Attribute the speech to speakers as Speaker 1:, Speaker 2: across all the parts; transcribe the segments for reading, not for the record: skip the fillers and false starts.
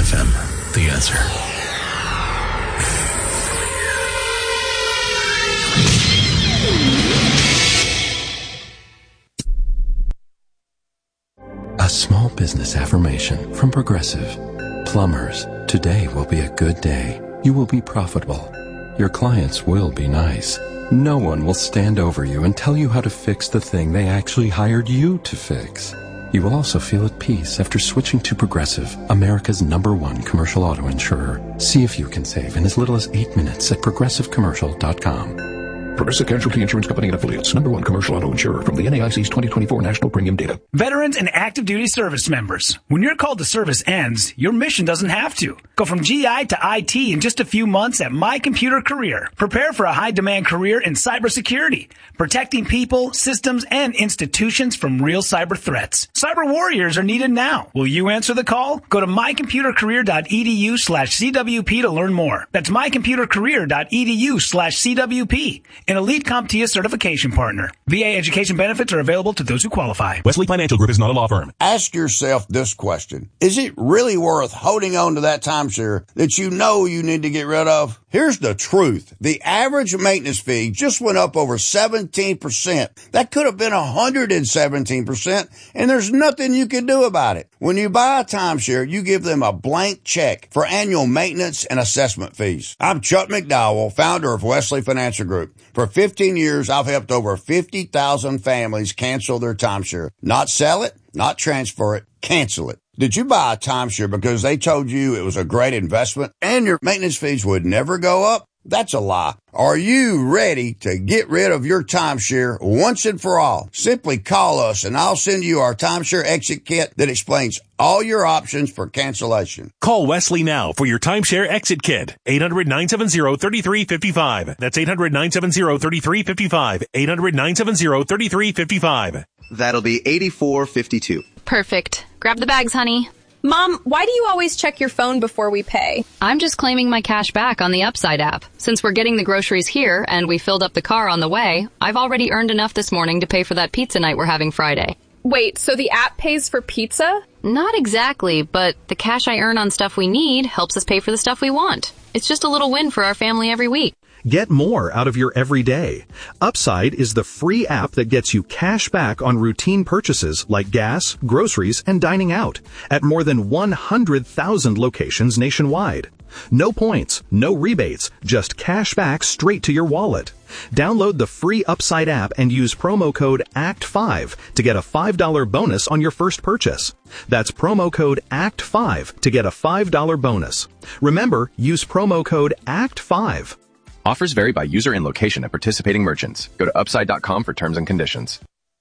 Speaker 1: FM, the answer. A small business affirmation from Progressive. Plumbers, today will be a good day. You will be profitable. Your clients will be nice. No one will stand over you and tell you how to fix the thing they actually hired you to fix. You will also feel at peace after switching to Progressive, America's #1 commercial auto insurer. See if you can save in as little as 8 minutes at progressivecommercial.com.
Speaker 2: Progressive Casualty Insurance Company and Affiliates. #1 commercial auto insurer from the NAIC's 2024 National Premium Data.
Speaker 3: Veterans and active duty service members. When your call to service ends, your mission doesn't have to. Go from GI to IT in just a few months at My Computer Career. Prepare for a high-demand career in cybersecurity, protecting people, systems, and institutions from real cyber threats. Cyber warriors are needed now. Will you answer the call? Go to mycomputercareer.edu/CWP to learn more. That's mycomputercareer.edu/CWP. An elite CompTIA certification partner. VA education benefits are available to those who qualify.
Speaker 4: Wesley Financial Group is not a law firm.
Speaker 5: Ask yourself this question. Is it really worth holding on to that timeshare that you know you need to get rid of? Here's the truth. The average maintenance fee just went up over 17%. That could have been 117%, and there's nothing you can do about it. When you buy a timeshare, you give them a blank check for annual maintenance and assessment fees. I'm Chuck McDowell, founder of Wesley Financial Group. For 15 years, I've helped over 50,000 families cancel their timeshare. Not sell it, not transfer it, cancel it. Did you buy a timeshare because they told you it was a great investment and your maintenance fees would never go up? That's a lie. Are you ready to get rid of your timeshare once and for all? Simply call us and I'll send you our timeshare exit kit that explains all your options for cancellation.
Speaker 4: Call Wesley now for your timeshare exit kit. 800-970-3355. That's 800-970-3355. 800-970-3355.
Speaker 6: That'll be 8452.
Speaker 7: Perfect. Grab the bags, honey.
Speaker 8: Mom, why do you always check your phone before we pay?
Speaker 7: I'm just claiming my cash back on the Upside app. Since we're getting the groceries here and we filled up the car on the way, I've already earned enough this morning to pay for that pizza night we're having Friday.
Speaker 8: Wait, so the app pays for pizza?
Speaker 7: Not exactly, but the cash I earn on stuff we need helps us pay for the stuff we want. It's just a little win for our family every week.
Speaker 9: Get more out of your everyday. Upside is the free app that gets you cash back on routine purchases like gas, groceries, and dining out at more than 100,000 locations nationwide. No points, no rebates, just cash back straight to your wallet. Download the free Upside app and use promo code ACT5 to get a $5 bonus on your first purchase. That's promo code ACT5 to get a $5 bonus. Remember, use promo code ACT5.
Speaker 10: Offers vary by user and location at participating merchants. Go to upside.com for terms and conditions.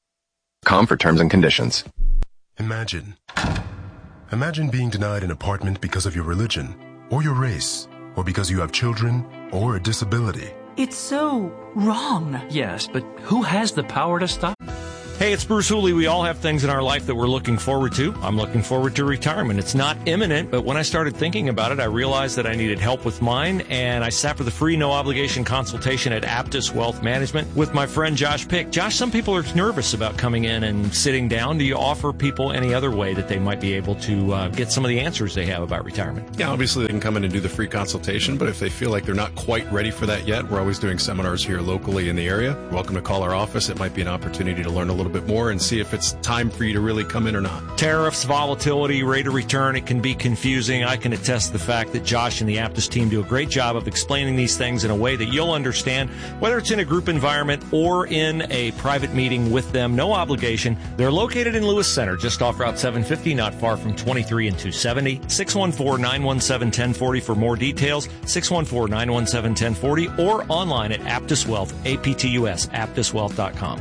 Speaker 11: Imagine being denied an apartment because of your religion, or your race, or because you have children, or a disability.
Speaker 12: It's so wrong.
Speaker 13: Yes, but who has the power to stop?
Speaker 14: Hey, it's Bruce Hooley. We all have things in our life that we're looking forward to. I'm looking forward to retirement. It's not imminent, but when I started thinking about it, I realized that I needed help with mine, and I sat for the free, no-obligation consultation at Aptus Wealth Management with my friend Josh Pick. Josh, some people are nervous about coming in and sitting down. Do you offer people any other way that they might be able to get some of the answers they have about retirement?
Speaker 15: Yeah, obviously they can come in and do the free consultation, but if they feel like they're not quite ready for that yet, we're always doing seminars here locally in the area. You're welcome to call our office. It might be an opportunity to learn a little bit more and see if it's time for you to really come in or not.
Speaker 14: Tariffs, volatility, rate of return, it can be confusing. I can attest to the fact that Josh and the Aptus team do a great job of explaining these things in a way that you'll understand, whether it's in a group environment or in a private meeting with them. No obligation. They're located in Lewis Center, just off Route 750, not far from 23 and 270. 614-917-1040 for more details. 614-917-1040 or online at Aptus Wealth, APTUS, aptuswealth.com.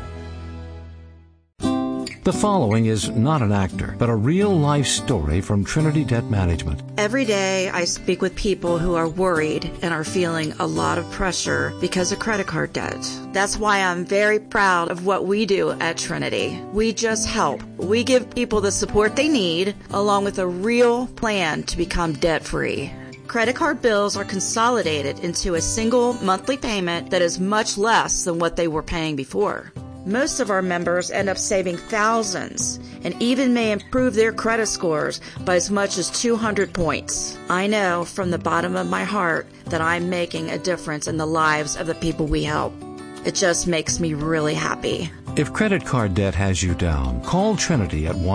Speaker 16: The following is not an actor, but a real-life story from Trinity Debt Management.
Speaker 17: Every day I speak with people who are worried and are feeling a lot of pressure because of credit card debt. That's why I'm very proud of what we do at Trinity. We just help. We give people the support they need, along with a real plan to become debt-free. Credit card bills are consolidated into a single monthly payment that is much less than what they were paying before. Most of our members end up saving thousands and even may improve their credit scores by as much as 200 points. I know from the bottom of my heart that I'm making a difference in the lives of the people we help. It just makes me really happy.
Speaker 16: If credit card debt has you down, call Trinity at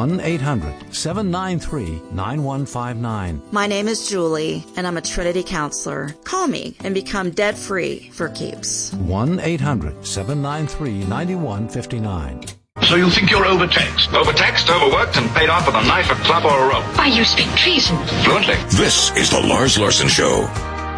Speaker 16: 1-800-793-9159.
Speaker 17: My name is Julie, and I'm a Trinity counselor. Call me and become debt-free for keeps.
Speaker 16: 1-800-793-9159.
Speaker 18: So you think you're overtaxed? Overtaxed, overworked, and paid off with a knife, a club, or a rope?
Speaker 19: Why, you speak treason.
Speaker 18: Fluently.
Speaker 20: This is the Lars Larson Show.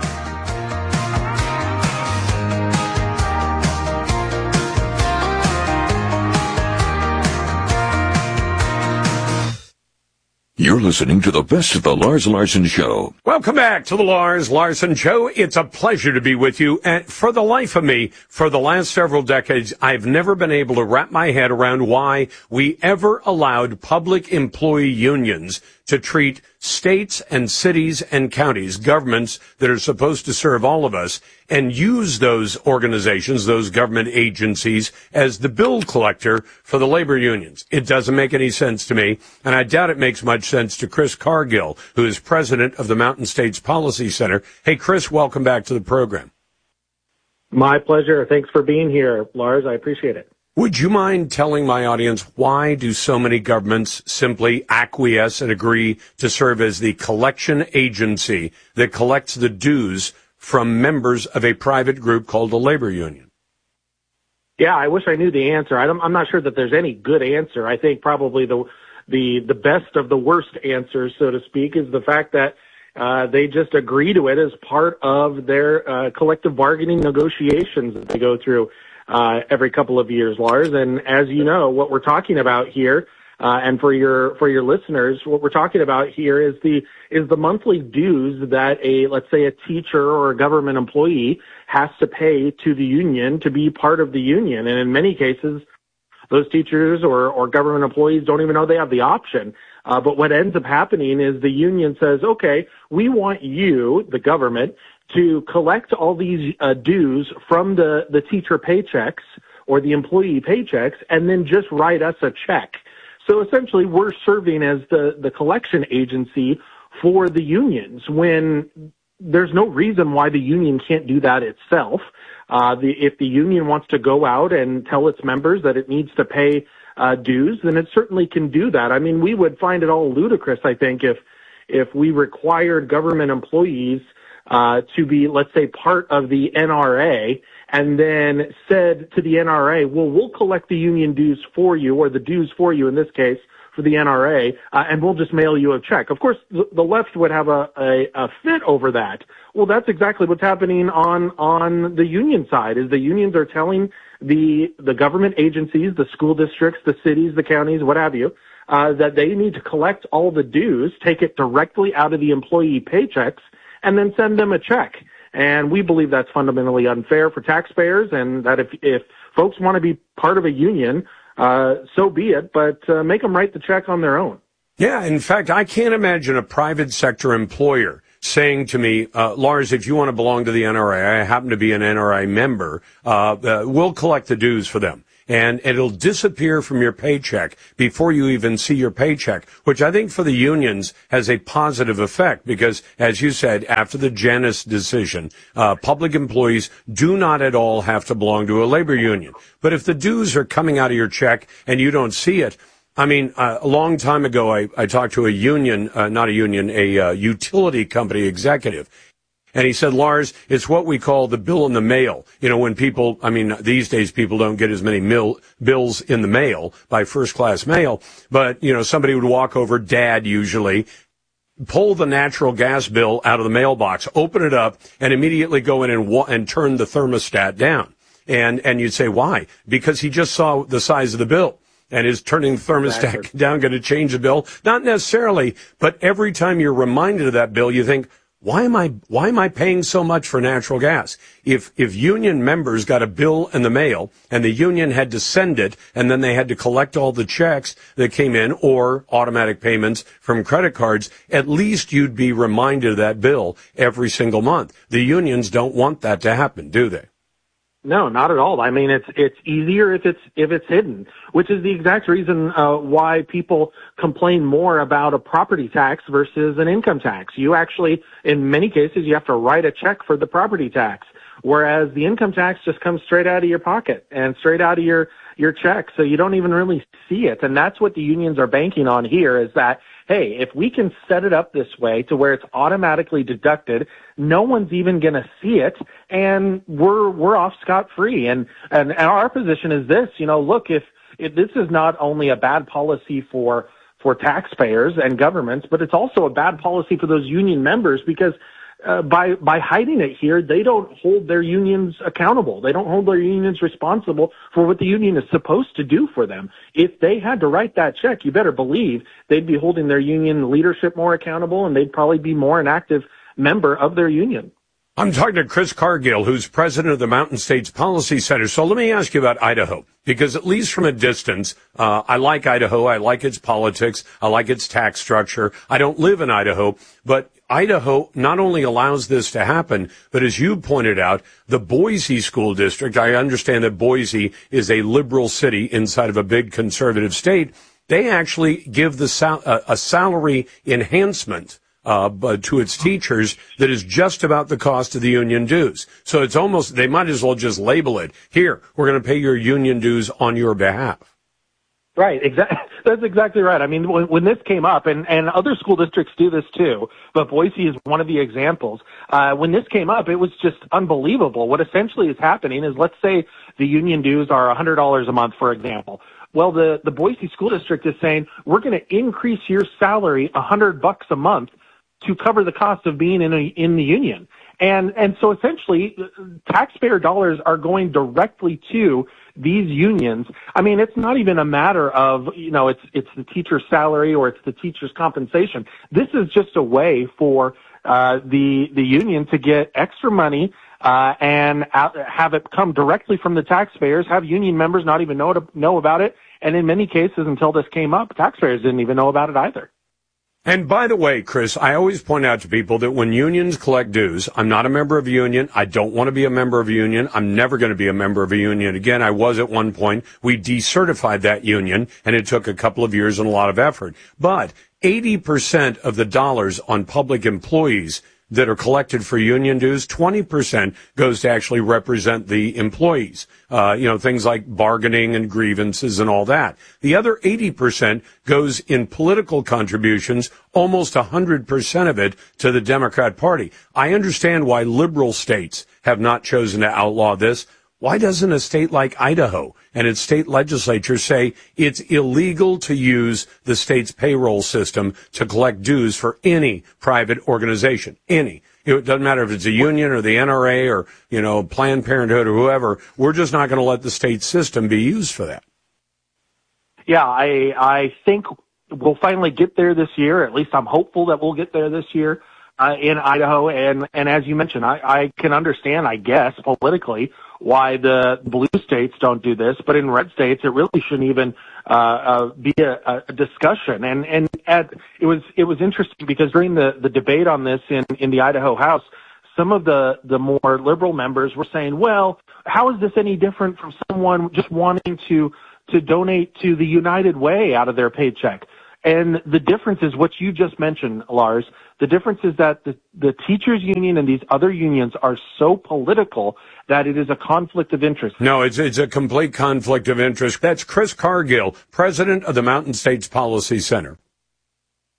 Speaker 20: You're listening to the best of the Lars Larson Show.
Speaker 21: Welcome back to the Lars Larson Show. It's a pleasure to be with you. And for the life of me, for the last several decades, I've never been able to wrap my head around why we ever allowed public employee unions to treat states and cities and counties, governments that are supposed to serve all of us, and use those organizations, those government agencies, as the bill collector for the labor unions. It doesn't make any sense to me, and I doubt it makes much sense to Chris Cargill, who is president of the Mountain States Policy Center. Hey, Chris, welcome back to the program.
Speaker 22: My pleasure. Thanks for being here, Lars. I appreciate it.
Speaker 21: Would you mind telling my audience why do so many governments simply acquiesce and agree to serve as the collection agency that collects the dues from members of a private group called a labor union?
Speaker 22: Yeah, I wish I knew the answer. I'm not sure that there's any good answer. I think probably the best of the worst answers, so to speak, is the fact that they just agree to it as part of their collective bargaining negotiations that they go through every couple of years, Lars. And as you know, what we're talking about here, and for your listeners, what we're talking about here is the monthly dues that let's say a teacher or a government employee has to pay to the union to be part of the union. And in many cases, those teachers or government employees don't even know they have the option. But what ends up happening is the union says, okay, we want you, the government, to collect all these dues from the teacher paychecks or the employee paychecks and then just write us a check. So essentially we're serving as the collection agency for the unions when there's no reason why the union can't do that itself. If the union wants to go out and tell its members that it needs to pay dues, then it certainly can do that. I mean, we would find it all ludicrous, I think, if we required government employees to be, let's say, part of the NRA and then said to the NRA, well, we'll collect the union dues for you, or the dues for you in this case for the NRA, and we'll just mail you a check. Of course, the left would have a fit over that. Well, that's exactly what's happening on the union side, is the unions are telling the government agencies, the school districts, the cities, the counties, what have you, that they need to collect all the dues, take it directly out of the employee paychecks, and then send them a check. And we believe that's fundamentally unfair for taxpayers, and that if folks want to be part of a union, so be it, but make them write the check on their own.
Speaker 21: Yeah, in fact, I can't imagine a private sector employer saying to me, Lars, if you want to belong to the NRA, I happen to be an NRA member, we'll collect the dues for them. And it'll disappear from your paycheck before you even see your paycheck, which I think for the unions has a positive effect because, as you said, after the Janus decision, public employees do not at all have to belong to a labor union. But if the dues are coming out of your check and you don't see it, I mean, a long time ago, I talked to a utility company executive. And he said, Lars, it's what we call the bill in the mail. You know, when people, I mean, these days people don't get as many bills in the mail by first class mail, but, you know, somebody would walk over, Dad usually, pull the natural gas bill out of the mailbox, open it up, and immediately go in and turn the thermostat down. And you'd say, why? Because he just saw the size of the bill. And is turning the thermostat down going to change the bill? Not necessarily, but every time you're reminded of that bill, you think, why am I paying so much for natural gas? If union members got a bill in the mail and the union had to send it and then they had to collect all the checks that came in or automatic payments from credit cards, at least you'd be reminded of that bill every single month. The unions don't want that to happen, do they?
Speaker 22: No, not at all. I mean, it's easier if it's hidden, which is the exact reason why people complain more about a property tax versus an income tax. You actually, in many cases, you have to write a check for the property tax, whereas the income tax just comes straight out of your pocket and straight out of your check, so you don't even really see it. And that's what the unions are banking on here, is that, hey, if we can set it up this way to where it's automatically deducted, no one's even going to see it, and we're off scot-free. And our position is this, look, if this is not only a bad policy for taxpayers and governments, but it's also a bad policy for those union members, because by hiding it here, they don't hold their unions accountable. They don't hold their unions responsible for what the union is supposed to do for them. If they had to write that check, you better believe they'd be holding their union leadership more accountable, and they'd probably be more an active member of their union.
Speaker 21: I'm talking to Chris Cargill, who's president of the Mountain States Policy Center. So let me ask you about Idaho, because at least from a distance, I like Idaho. I like its politics. I like its tax structure. I don't live in Idaho, but Idaho not only allows this to happen, but as you pointed out, the Boise School District, I understand that Boise is a liberal city inside of a big conservative state. They actually give a salary enhancement to its teachers that is just about the cost of the union dues. So it's almost, they might as well just label it, here, we're going to pay your union dues on your behalf.
Speaker 22: Right, exactly. That's exactly right. I mean, when this came up, and other school districts do this too, but Boise is one of the examples. When this came up, it was just unbelievable. What essentially is happening is, let's say the union dues are $100 a month, for example. Well, the Boise school district is saying, we're going to increase your salary $100 a month to cover the cost of being in the union. And so essentially, taxpayer dollars are going directly to these unions. I mean, it's not even a matter of, it's the teacher's salary or it's the teacher's compensation. This is just a way for the union to get extra money and have it come directly from the taxpayers, have union members not even know about it. And in many cases, until this came up, taxpayers didn't even know about it either.
Speaker 21: And by the way, Chris, I always point out to people that when unions collect dues, I'm not a member of a union. I don't want to be a member of a union. I'm never going to be a member of a union again. I was at one point. We decertified that union, and it took a couple of years and a lot of effort. But 80% of the dollars on public employees that are collected for union dues, 20% goes to actually represent the employees. Things like bargaining and grievances and all that. The other 80% goes in political contributions, almost 100% of it to the Democrat Party. I understand why liberal states have not chosen to outlaw this. Why doesn't a state like Idaho and its state legislature say it's illegal to use the state's payroll system to collect dues for any private organization? Any. It doesn't matter if it's a union or the NRA or, Planned Parenthood or whoever. We're just not going to let the state system be used for that.
Speaker 22: Yeah, I think we'll finally get there this year. At least I'm hopeful that we'll get there this year in Idaho. And as you mentioned, I can understand, I guess, politically, why the blue states don't do this, but in red states, it really shouldn't even be a discussion. And it was interesting because during the debate on this in the Idaho House, some of the more liberal members were saying, well, how is this any different from someone just wanting to donate to the United Way out of their paycheck? And the difference is what you just mentioned, Lars. The difference is that the teachers union and these other unions are so political that it is a conflict of interest.
Speaker 21: No, it's a complete conflict of interest. That's Chris Cargill, president of the Mountain States Policy Center.